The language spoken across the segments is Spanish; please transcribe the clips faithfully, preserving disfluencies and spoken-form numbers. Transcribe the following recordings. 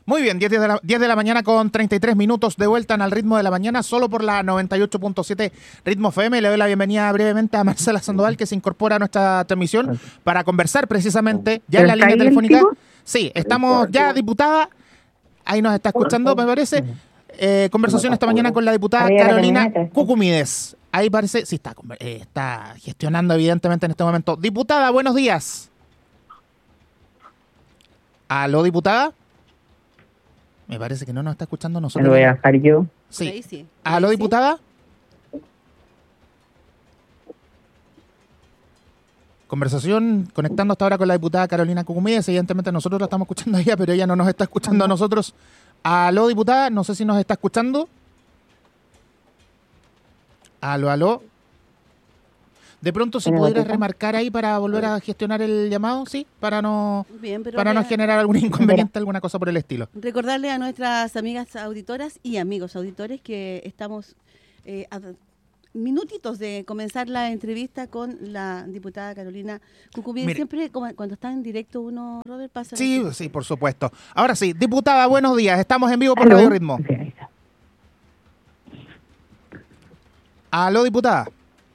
Muy bien, diez de, la, diez de la mañana con treinta y tres minutos de vuelta en Al Ritmo de la Mañana, solo por la noventa y ocho punto siete Ritmo F M. Le doy la bienvenida brevemente a Marcela Sandoval, que se incorpora a nuestra transmisión para conversar precisamente ya en la línea telefónica. Sí, estamos ya, diputada, ahí nos está escuchando, me parece. Eh, conversación esta mañana con la diputada Carolina Cucumides. Ahí parece, sí, está, eh, está gestionando evidentemente en este momento. Diputada, buenos días. ¿Aló, diputada? Me parece que no nos está escuchando nosotros. Me lo voy a bajar yo. Sí. Ahí sí. ¿Aló, Ahí diputada? Sí. Conversación conectando hasta ahora con la diputada Carolina Cucumides. Evidentemente nosotros la estamos escuchando a ella, pero ella no nos está escuchando a nosotros. ¿Aló, diputada? No sé si nos está escuchando. ¿Aló, aló? De pronto, si pudieras remarcar ahí para volver a gestionar el llamado, ¿sí? Para no Bien, pero para no vea, generar algún inconveniente, alguna cosa por el estilo. Recordarle a nuestras amigas auditoras y amigos auditores que estamos eh, a minutitos de comenzar la entrevista con la diputada Carolina Cucumides. Siempre como, cuando está en directo uno, Robert, pasa... Sí, sí, por supuesto. Ahora sí, diputada, buenos días. Estamos en vivo por Radio Ritmo. Sí. ¿Aló, diputada?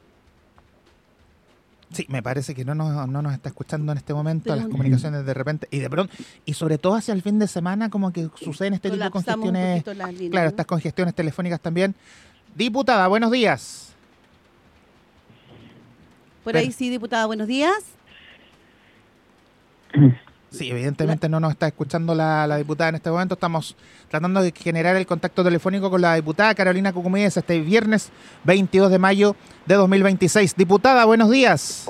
Sí, me parece que no nos, no nos está escuchando en este momento. Pero las comunicaciones de repente y de pronto, y sobre todo hacia el fin de semana, como que suceden este tipo de congestiones. Líneas, claro, ¿no? Estas congestiones telefónicas también. Diputada, buenos días. Por ahí sí, diputada, buenos días. Sí, evidentemente no nos está escuchando la, la diputada en este momento. Estamos tratando de generar el contacto telefónico con la diputada Carolina Cucumides este viernes veintidós de mayo de dos mil veintiséis. Diputada, buenos días.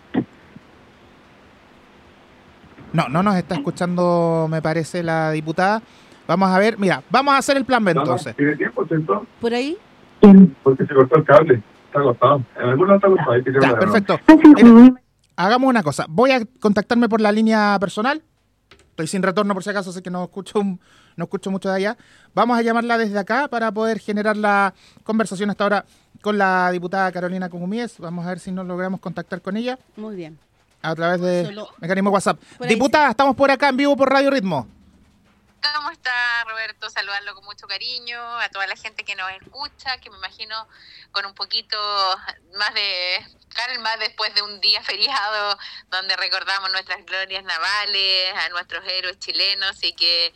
No, no nos está escuchando, me parece, la diputada. Vamos a ver, mira, vamos a hacer el plan B entonces. ¿Tiene tiempo, cierto? ¿Por ahí? Porque se cortó el cable. Está agotado. En algún lado está agotado. Hay que ya, perfecto. Mira, hagamos una cosa. Voy a contactarme por la línea personal. Estoy sin retorno por si acaso, sé que no escucho, no escucho mucho de allá. Vamos a llamarla desde acá para poder generar la conversación hasta ahora con la diputada Carolina Cucumides. Vamos a ver si nos logramos contactar con ella. Muy bien. A través de Solo... mecanismo WhatsApp. Diputada, sí. Estamos por acá en vivo por Radio Ritmo. ¿Cómo está, Roberto? Saludarlo con mucho cariño, a toda la gente que nos escucha, que me imagino con un poquito más de calma después de un día feriado donde recordamos nuestras glorias navales, a nuestros héroes chilenos, y que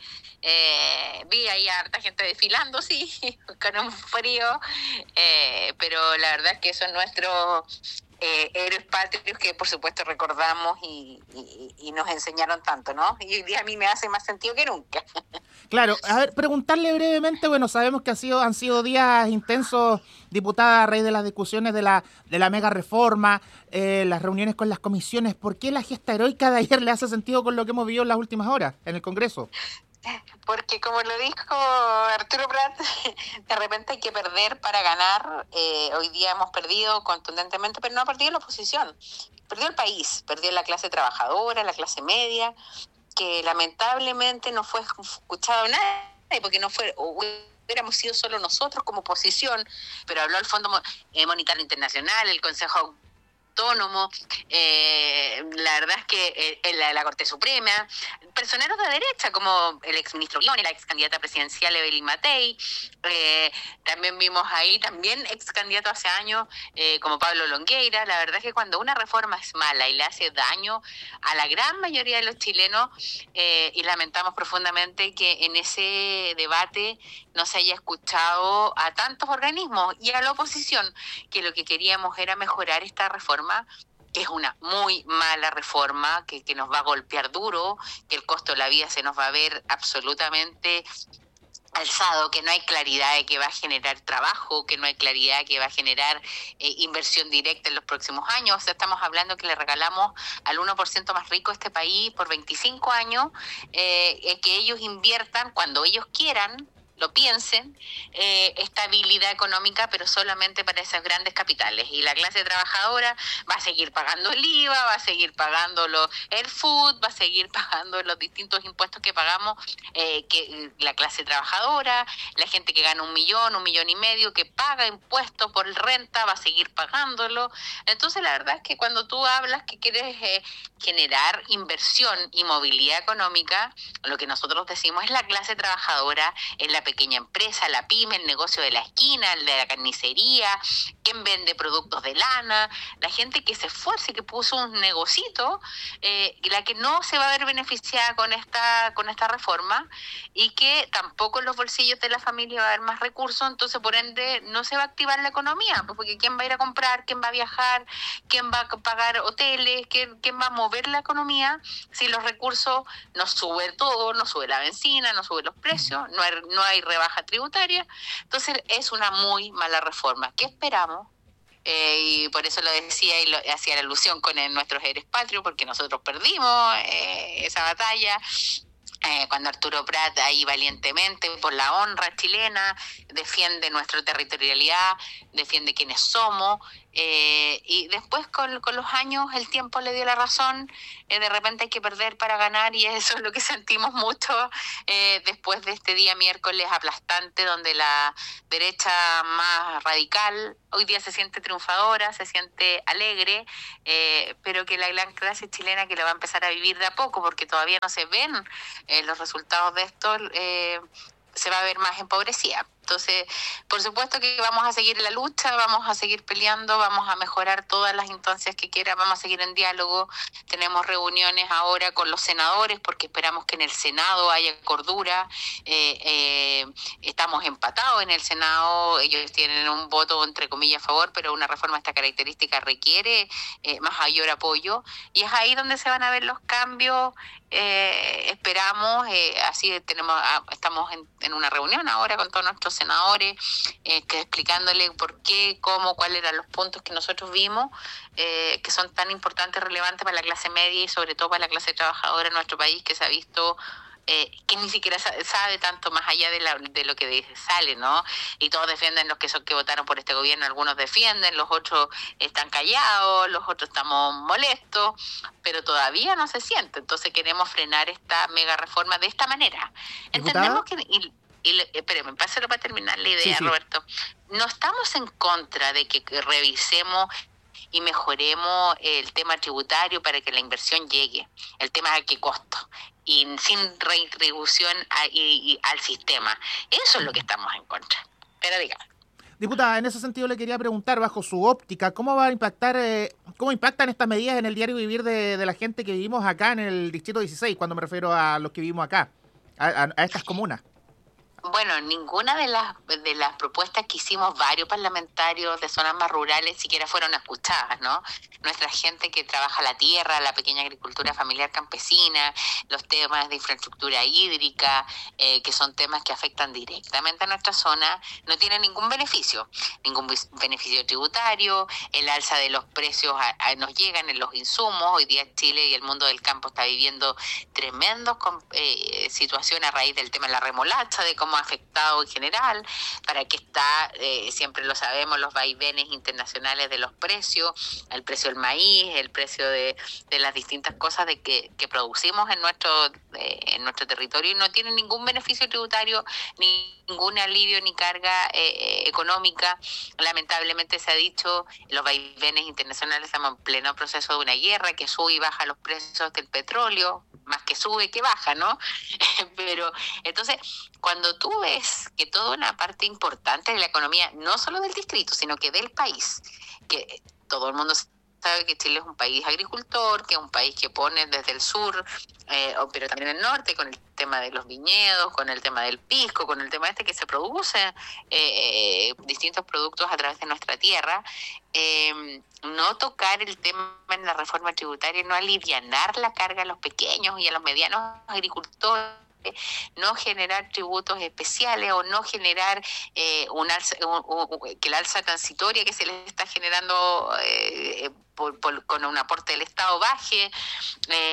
eh, vi ahí a harta gente desfilando, sí, con un frío, eh, pero la verdad es que son nuestros eh, héroes patrios que por supuesto recordamos y, y, y nos enseñaron tanto, ¿no? Y hoy día a mí me hace más sentido que nunca. Claro, a ver, preguntarle brevemente, bueno, sabemos que ha sido, han sido días intensos, diputada, a raíz de las discusiones de la de la mega reforma, eh, las reuniones con las comisiones. ¿Por qué la gesta heroica de ayer le hace sentido con lo que hemos vivido en las últimas horas en el Congreso? Porque como lo dijo Arturo Prat, de repente hay que perder para ganar. Eh, hoy día hemos perdido contundentemente, pero no ha perdido la oposición. Perdió el país, perdió la clase trabajadora, la clase media, que lamentablemente no fue escuchado nadie, porque no fue, hubiéramos sido solo nosotros como oposición, pero habló el Fondo Monetario Internacional, el Consejo Autónomo, eh, la verdad es que eh, la, la Corte Suprema, personeros de derecha como el exministro Guione, la ex candidata presidencial Evelyn Matei, eh, también vimos ahí también ex candidato hace años eh, como Pablo Longueira. La verdad es que cuando una reforma es mala y le hace daño a la gran mayoría de los chilenos, eh, y lamentamos profundamente que en ese debate no se haya escuchado a tantos organismos y a la oposición, que lo que queríamos era mejorar esta reforma, que es una muy mala reforma, que, que nos va a golpear duro, que el costo de la vida se nos va a ver absolutamente alzado, que no hay claridad de que va a generar trabajo, que no hay claridad de que va a generar eh, inversión directa en los próximos años. O sea, estamos hablando que le regalamos al uno por ciento más rico de este país por veinticinco años, eh, eh, que ellos inviertan cuando ellos quieran lo piensen, eh, estabilidad económica, pero solamente para esos grandes capitales. Y la clase trabajadora va a seguir pagando el I V A, va a seguir pagando lo, el food, va a seguir pagando los distintos impuestos que pagamos, eh, que la clase trabajadora, la gente que gana un millón, un millón y medio, que paga impuestos por renta, va a seguir pagándolo. Entonces, la verdad es que cuando tú hablas que quieres eh, generar inversión y movilidad económica, lo que nosotros decimos es la clase trabajadora, es la pequeña empresa, la pyme, el negocio de la esquina, el de la carnicería, quien vende productos de lana, la gente que se esfuerce, que puso un negocito, eh, la que no se va a ver beneficiada con esta con esta reforma y que tampoco en los bolsillos de la familia va a haber más recursos, entonces por ende no se va a activar la economía, porque quién va a ir a comprar, quién va a viajar, quién va a pagar hoteles, quién, quién va a mover la economía si los recursos no sube todo, no sube la benzina, no sube los precios, no hay, no hay rebaja tributaria. Entonces es una muy mala reforma. ¿Qué esperamos? Eh, y por eso lo decía y lo, hacía la alusión con el, nuestros héroes patrios, porque nosotros perdimos eh, esa batalla. Eh, cuando Arturo Prat ahí valientemente por la honra chilena defiende nuestra territorialidad, defiende quiénes somos, eh, y después con, con los años el tiempo le dio la razón, eh, de repente hay que perder para ganar, y eso es lo que sentimos mucho eh, después de este día miércoles aplastante donde la derecha más radical hoy día se siente triunfadora, se siente alegre, eh, pero que la gran clase chilena que lo va a empezar a vivir de a poco, porque todavía no se ven eh, los resultados de esto, eh, se va a ver más empobrecida. Entonces, por supuesto que vamos a seguir la lucha, vamos a seguir peleando, vamos a mejorar todas las instancias que quiera, vamos a seguir en diálogo. Tenemos reuniones ahora con los senadores porque esperamos que en el Senado haya cordura. Eh, eh, estamos empatados en el Senado, ellos tienen un voto entre comillas a favor, pero una reforma de esta característica requiere eh, más mayor apoyo, y es ahí donde se van a ver los cambios. Eh, esperamos, eh, así tenemos, estamos en, en una reunión ahora con todos nuestros senadores, eh, que explicándole por qué, cómo, cuáles eran los puntos que nosotros vimos, eh, que son tan importantes, relevantes para la clase media y sobre todo para la clase trabajadora en nuestro país, que se ha visto eh, que ni siquiera sabe tanto más allá de, la, de lo que sale, ¿no? Y todos defienden los que son que votaron por este gobierno, algunos defienden, los otros están callados, los otros estamos molestos, pero todavía no se siente. Entonces queremos frenar esta mega reforma de esta manera. Entendemos que... Y, Y, espérame, pásalo para terminar la idea, sí, sí. Roberto. No estamos en contra de que, que revisemos y mejoremos el tema tributario para que la inversión llegue, el tema de qué costo, y sin retribución a, y, y al sistema. Eso es lo que estamos en contra. Pero dígame. Diputada, en ese sentido le quería preguntar, bajo su óptica, ¿cómo va a impactar, eh, cómo impactan estas medidas en el diario vivir de, de la gente que vivimos acá en el Distrito dieciséis, cuando me refiero a los que vivimos acá, a, a, a estas comunas? Bueno, ninguna de las de las propuestas que hicimos varios parlamentarios de zonas más rurales siquiera fueron escuchadas, ¿no? Nuestra gente que trabaja la tierra, la pequeña agricultura familiar campesina, los temas de infraestructura hídrica, eh, que son temas que afectan directamente a nuestra zona, no tienen ningún beneficio, ningún beneficio tributario, el alza de los precios a, a, nos llegan en los insumos. Hoy día Chile y el mundo del campo está viviendo tremendos eh, situaciones a raíz del tema de la remolacha, de cómo ha afectado en general, para que está, eh, siempre lo sabemos, los vaivenes internacionales de los precios, el precio del maíz, el precio de, de las distintas cosas de que, que producimos en nuestro eh, en nuestro territorio, y no tienen ningún beneficio tributario, ni ningún alivio ni carga eh, económica. Lamentablemente se ha dicho, los vaivenes internacionales, estamos en pleno proceso de una guerra que sube y baja los precios del petróleo, más que sube que baja, ¿no? Pero entonces, cuando tú ves que toda una parte importante de la economía, no solo del distrito, sino que del país, que todo el mundo sabe que Chile es un país agricultor, que es un país que pone desde el sur, eh, pero también el norte, con el tema de los viñedos, con el tema del pisco, con el tema este que se produce eh, distintos productos a través de nuestra tierra, eh, no tocar el tema en la reforma tributaria, no alivianar la carga a los pequeños y a los medianos agricultores, no generar tributos especiales o no generar eh, un alza, un, un, que el alza transitoria que se les está generando eh, por, por, con un aporte del Estado baje, eh,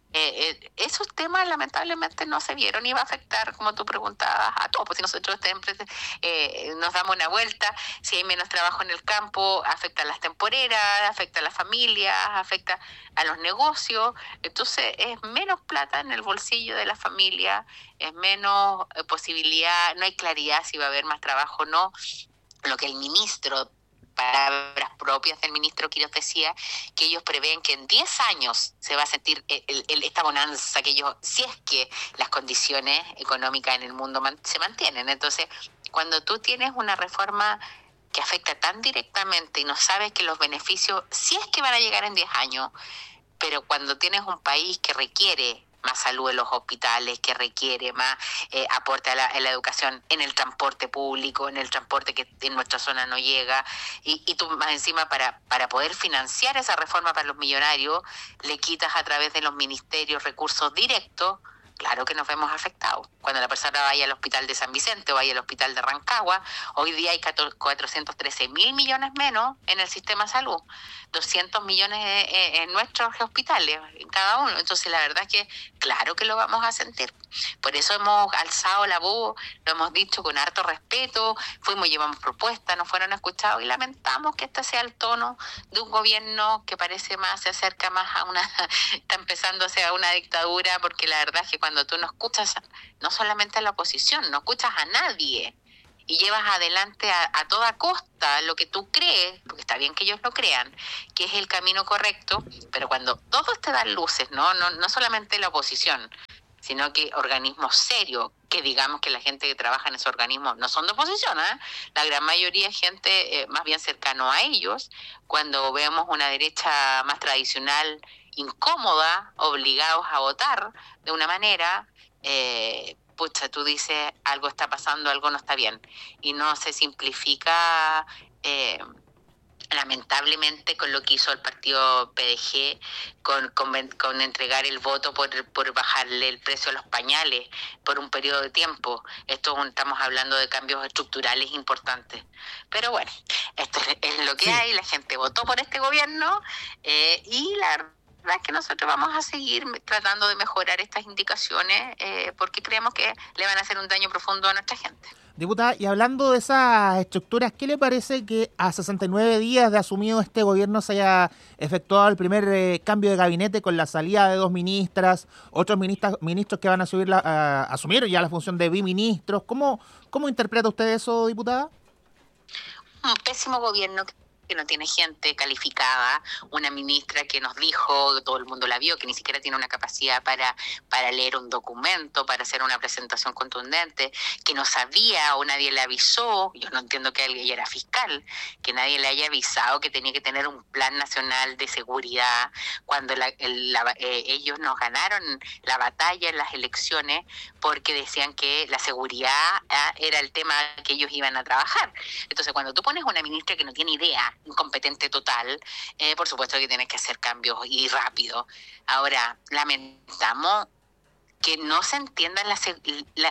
Eh, eh, esos temas lamentablemente no se vieron y va a afectar, como tú preguntabas, a todos. Pues si nosotros siempre eh, nos damos una vuelta, si hay menos trabajo en el campo, afecta a las temporeras, afecta a las familias, afecta a los negocios. Entonces es menos plata en el bolsillo de la familia, es menos eh, posibilidad, no hay claridad si va a haber más trabajo o no. Lo que el ministro, palabras propias del ministro Quiroz, decía que ellos prevén que en diez años se va a sentir el, el, esta bonanza que ellos, si es que las condiciones económicas en el mundo man, se mantienen. Entonces, cuando tú tienes una reforma que afecta tan directamente y no sabes que los beneficios, si es que van a llegar en diez años, pero cuando tienes un país que requiere más salud en los hospitales, que requiere más eh, aporte a la, a la educación, en el transporte público, en el transporte que en nuestra zona no llega, y, y tú más encima para, para poder financiar esa reforma para los millonarios, le quitas a través de los ministerios recursos directos, claro que nos vemos afectados. Cuando la persona vaya al hospital de San Vicente o vaya al hospital de Rancagua, hoy día hay cuatrocientos trece mil millones menos en el sistema de salud, doscientos millones en nuestros hospitales, en cada uno. Entonces la verdad es que claro que lo vamos a sentir. Por eso hemos alzado la voz, lo hemos dicho con harto respeto, fuimos, llevamos propuestas, nos fueron escuchados y lamentamos que este sea el tono de un gobierno que parece más, se acerca más a una, está empezando hacia una dictadura, porque la verdad es que cuando tú no escuchas no solamente a la oposición, no escuchas a nadie y llevas adelante a, a toda costa lo que tú crees, porque está bien que ellos lo crean, que es el camino correcto, pero cuando todos te dan luces, no, no, no solamente la oposición, sino que organismos serios, que digamos que la gente que trabaja en esos organismos no son de oposición, ¿eh? La gran mayoría es gente eh, más bien cercano a ellos. Cuando vemos una derecha más tradicional, incómoda, obligados a votar de una manera, eh, pucha, tú dices, algo está pasando, algo no está bien. Y no se simplifica, eh, lamentablemente, con lo que hizo el partido P D G, con, con, con entregar el voto por, por bajarle el precio a los pañales por un periodo de tiempo. Esto estamos hablando de cambios estructurales importantes. Pero bueno, esto es, es lo que sí hay, la gente votó por este gobierno eh, y la verdad es que nosotros vamos a seguir tratando de mejorar estas indicaciones eh, porque creemos que le van a hacer un daño profundo a nuestra gente. Diputada, y hablando de esas estructuras, ¿qué le parece que a sesenta y nueve días de asumido este gobierno se haya efectuado el primer eh, cambio de gabinete con la salida de dos ministras, otros ministros, ministros que van a, subir la, a asumir ya la función de biministros? ¿Cómo, cómo interpreta usted eso, diputada? Un pésimo gobierno que no tiene gente calificada, una ministra que nos dijo, todo el mundo la vio, que ni siquiera tiene una capacidad para, para leer un documento, para hacer una presentación contundente, que no sabía o nadie le avisó, yo no entiendo que ella era fiscal, que nadie le haya avisado que tenía que tener un plan nacional de seguridad, cuando la, el, la, eh, ellos nos ganaron la batalla en las elecciones porque decían que la seguridad eh, era el tema que ellos iban a trabajar. Entonces, cuando tú pones una ministra que no tiene idea, incompetente total, eh, por supuesto que tienes que hacer cambios y rápido. Ahora, lamentamos que no se entienda la, la,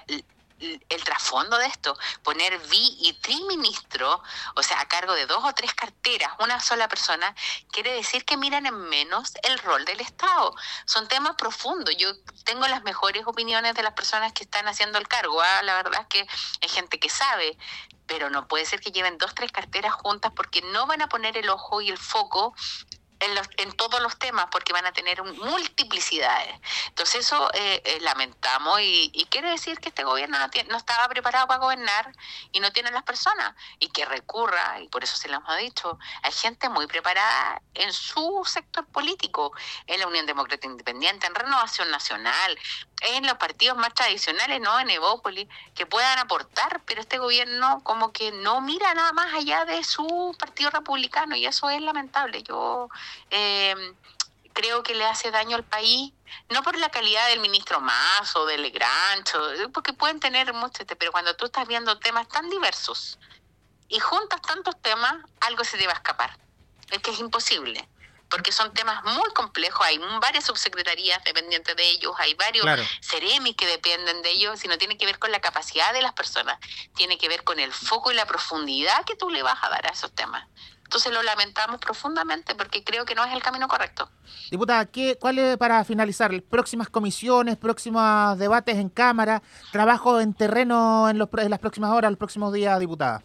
el trasfondo de esto, poner bi y triministro, o sea, a cargo de dos o tres carteras, una sola persona, quiere decir que miran en menos el rol del Estado. Son temas profundos. Yo tengo las mejores opiniones de las personas que están haciendo el cargo, ¿eh? La verdad es que hay gente que sabe, pero no puede ser que lleven dos, tres carteras juntas porque no van a poner el ojo y el foco en, los, en todos los temas porque van a tener multiplicidades. Entonces eso eh, eh, lamentamos y, y quiere decir que este gobierno no, tiene, no estaba preparado para gobernar y no tiene las personas y que recurra, y por eso se lo hemos dicho, hay gente muy preparada en su sector político, en la Unión Demócrata Independiente, en Renovación Nacional, en los partidos más tradicionales, no en Evópolis, que puedan aportar, pero este gobierno como que no mira nada más allá de su partido republicano y eso es lamentable. Yo eh, creo que le hace daño al país, no por la calidad del ministro Mazo o del Legrancho, porque pueden tener muchos, pero cuando tú estás viendo temas tan diversos y juntas tantos temas, algo se te va a escapar. Es que es imposible. Porque son temas muy complejos, hay varias subsecretarías dependientes de ellos, hay varios claro. Ceremi que dependen de ellos, y no tiene que ver con la capacidad de las personas, tiene que ver con el foco y la profundidad que tú le vas a dar a esos temas. Entonces lo lamentamos profundamente porque creo que no es el camino correcto. Diputada, ¿qué, ¿cuál es, para finalizar, próximas comisiones, próximos debates en Cámara, trabajo en terreno en, los, en las próximas horas, los próximos días, diputada?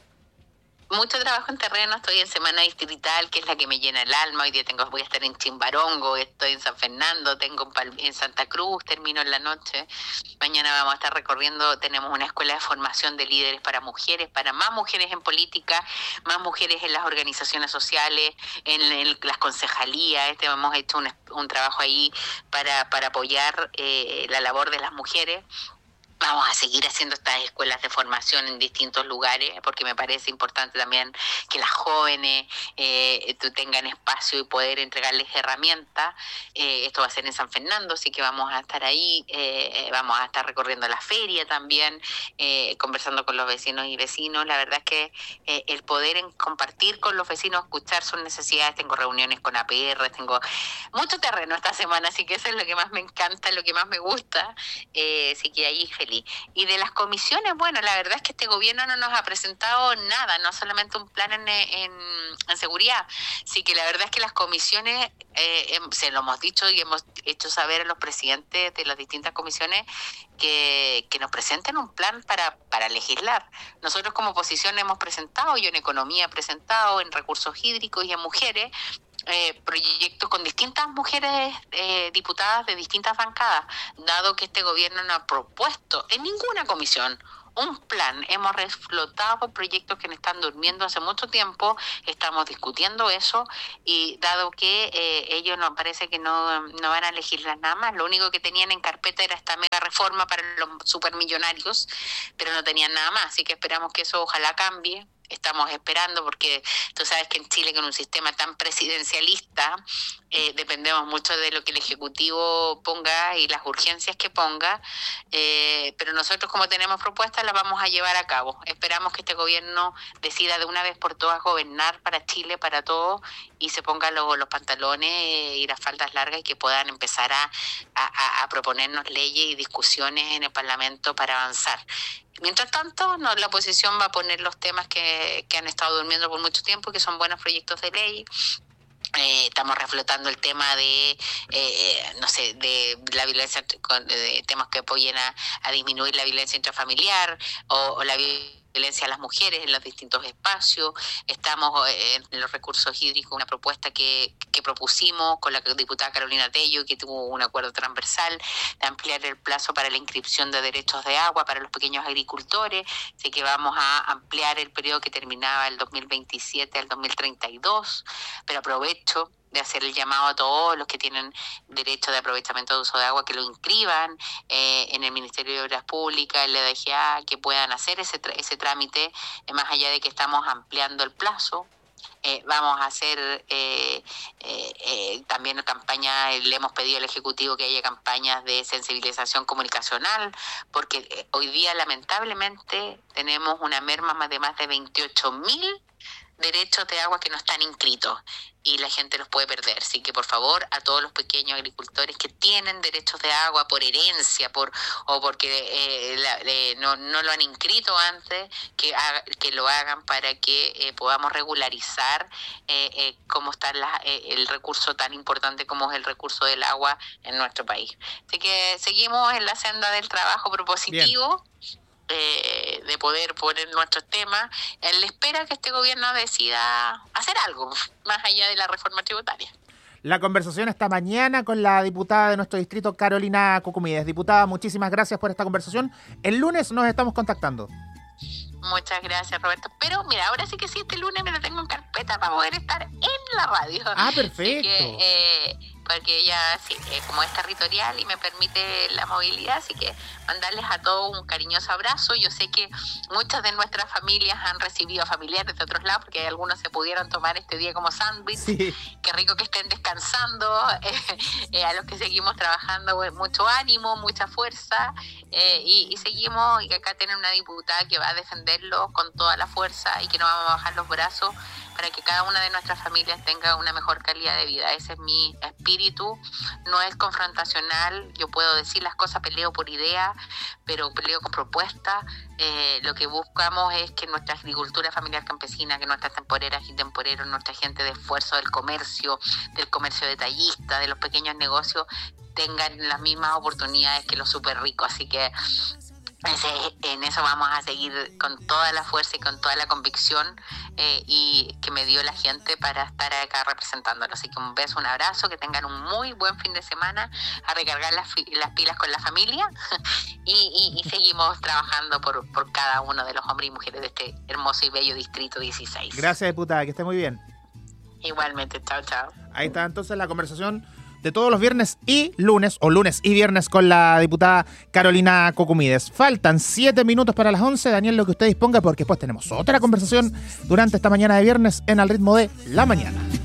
Mucho trabajo en terreno, estoy en semana distrital, que es la que me llena el alma. Hoy día tengo, voy a estar en Chimbarongo, estoy en San Fernando, tengo en Santa Cruz, termino en la noche. Mañana vamos a estar recorriendo, tenemos una escuela de formación de líderes para mujeres, para más mujeres en política, más mujeres en las organizaciones sociales, en, en las concejalías. Este, hemos hecho un, un trabajo ahí para, para apoyar eh, la labor de las mujeres. Vamos a seguir haciendo estas escuelas de formación en distintos lugares, porque me parece importante también que las jóvenes eh, tengan espacio y poder entregarles herramientas. Eh, esto va a ser en San Fernando, así que vamos a estar ahí, eh, vamos a estar recorriendo la feria también, eh, conversando con los vecinos y vecinos. La verdad es que eh, el poder en compartir con los vecinos, escuchar sus necesidades, tengo reuniones con A P R, tengo mucho terreno esta semana, así que eso es lo que más me encanta, lo que más me gusta, eh, así que ahí feliz. Y de las comisiones, bueno, la verdad es que este gobierno no nos ha presentado nada, no solamente un plan en, en, en seguridad, sí que la verdad es que las comisiones, eh, se lo hemos dicho y hemos hecho saber a los presidentes de las distintas comisiones que, que nos presenten un plan para, para legislar. Nosotros como oposición hemos presentado, yo en economía he presentado, en recursos hídricos y en mujeres, Eh, proyectos con distintas mujeres eh, diputadas de distintas bancadas, dado que este gobierno no ha propuesto en ninguna comisión un plan. Hemos reflotado proyectos que están durmiendo hace mucho tiempo, estamos discutiendo eso, y dado que eh, ellos nos parece que no, no van a legislar nada más, lo único que tenían en carpeta era esta mega reforma para los supermillonarios, pero no tenían nada más, así que esperamos que eso ojalá cambie. Estamos esperando porque tú sabes que en Chile, con un sistema tan presidencialista, eh, dependemos mucho de lo que el Ejecutivo ponga y las urgencias que ponga, eh, pero nosotros, como tenemos propuestas, las vamos a llevar a cabo. Esperamos que este gobierno decida de una vez por todas gobernar para Chile, para todos, y se ponga los, los pantalones y las faldas largas y que puedan empezar a, a, a proponernos leyes y discusiones en el Parlamento para avanzar. Mientras tanto, no, la oposición va a poner los temas que, que han estado durmiendo por mucho tiempo, que son buenos proyectos de ley. Eh, estamos reflotando el tema de, eh, no sé, de la violencia, de temas que apoyen a, a disminuir la violencia intrafamiliar o, o la violencia a las mujeres en los distintos espacios. Estamos eh, en los recursos hídricos, una propuesta que, que propusimos con la diputada Carolina Tello, que tuvo un acuerdo transversal de ampliar el plazo para la inscripción de derechos de agua para los pequeños agricultores. Así que vamos a ampliar el periodo que terminaba el dos mil veintisiete al dos mil treinta y dos, pero aprovecho de hacer el llamado a todos los que tienen derecho de aprovechamiento de uso de agua que lo inscriban eh, en el Ministerio de Obras Públicas, el E D G A, que puedan hacer ese tr- ese trámite, eh, más allá de que estamos ampliando el plazo. Eh, vamos a hacer eh, eh, eh, también campaña, le hemos pedido al Ejecutivo que haya campañas de sensibilización comunicacional, porque eh, hoy día lamentablemente tenemos una merma de más de veintiocho mil derechos de agua que no están inscritos y la gente los puede perder. Así que, por favor, a todos los pequeños agricultores que tienen derechos de agua por herencia por o porque eh, la, eh, no, no lo han inscrito antes, que, haga, que lo hagan para que eh, podamos regularizar eh, eh, cómo está la, eh, el recurso tan importante como es el recurso del agua en nuestro país. Así que seguimos en la senda del trabajo propositivo. Bien. Eh, de poder poner nuestros temas en la espera que este gobierno decida hacer algo más allá de la reforma tributaria. La conversación esta mañana con la diputada de nuestro distrito, Carolina Cucumides. Diputada, muchísimas gracias por esta conversación. El lunes nos estamos contactando. Muchas gracias, Roberto. Pero mira, ahora sí que sí, este lunes me lo tengo en carpeta para poder estar en la radio. Ah, perfecto. Que, eh, porque ella sí, eh, como es territorial y me permite la movilidad, así que mandarles a todos un cariñoso abrazo. Yo sé que muchas de nuestras familias han recibido a familiares de otros lados, porque algunos se pudieron tomar este día como sándwich. Sí. Qué rico que estén descansando. Eh, eh, a los que seguimos trabajando, pues, mucho ánimo, mucha fuerza, eh, y, y seguimos, y que acá tienen una diputada que va a defenderlo con toda la fuerza y que no vamos a bajar los brazos para que cada una de nuestras familias tenga una mejor calidad de vida. Ese es mi espíritu, no es confrontacional, yo puedo decir las cosas, peleo por idea, pero peleo con propuestas. Eh, lo que buscamos es que nuestra agricultura familiar campesina, que nuestras temporeras y temporeros, nuestra gente de esfuerzo del comercio, del comercio detallista, de los pequeños negocios, tengan las mismas oportunidades que los súper ricos. Así que ese, en eso vamos a seguir con toda la fuerza y con toda la convicción eh, y que me dio la gente para estar acá representándolo. Así que un beso, un abrazo, que tengan un muy buen fin de semana, a recargar las, las pilas con la familia y, y, y seguimos trabajando por, por cada uno de los hombres y mujeres de este hermoso y bello distrito dieciséis. Gracias, diputada, que esté muy bien. Igualmente, chao, chao. Ahí está entonces la conversación de todos los viernes y lunes, o lunes y viernes, con la diputada Carolina Cocumides. Faltan siete minutos para las once. Daniel, lo que usted disponga, porque después tenemos otra conversación durante esta mañana de viernes en Al Ritmo de la Mañana.